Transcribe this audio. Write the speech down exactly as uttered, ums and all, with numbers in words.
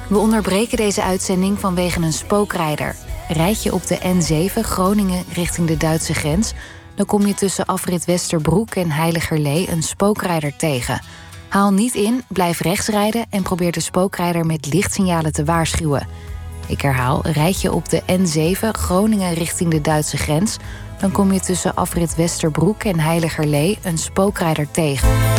We onderbreken deze uitzending vanwege een spookrijder. Rijd je op de N zeven Groningen richting de Duitse grens, dan kom je tussen afrit Westerbroek en Heiligerlee een spookrijder tegen. Haal niet in, blijf rechts rijden en probeer de spookrijder met lichtsignalen te waarschuwen. Ik herhaal, rijd je op de N zeven Groningen richting de Duitse grens, dan kom je tussen afrit Westerbroek en Heiligerlee een spookrijder tegen.